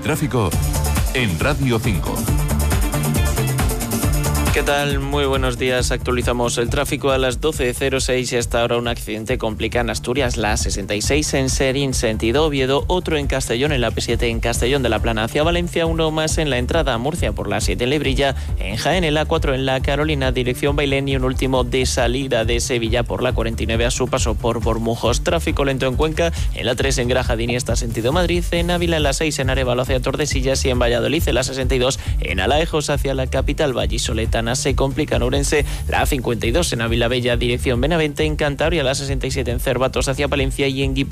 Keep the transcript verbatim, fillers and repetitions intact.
tráfico en Radio cinco. ¿Qué tal? Muy buenos días. Actualizamos el tráfico a las doce cero seis y hasta ahora un accidente complica en Asturias, la sesenta y seis en Serín, sentido Oviedo, otro en Castellón, en la P siete en Castellón de la Plana hacia Valencia, uno más en la entrada a Murcia por la siete en Lebrilla, en Jaén, en la cuatro en la Carolina, dirección Bailén, y un último de salida de Sevilla por la cuarenta y nueve a su paso por Bormujos. Tráfico lento en Cuenca, en la tres en Graja de Iniesta, sentido Madrid, en Ávila, en la seis en Arévalo hacia Tordesillas y en Valladolid, en la sesenta y dos en Alaejos hacia la capital vallisoletana. Se complica en Ourense, la cincuenta y dos en Ávila Bella, dirección Benavente, en Cantabria, la sesenta y siete en Cervatos hacia Palencia y en Guipúzcoa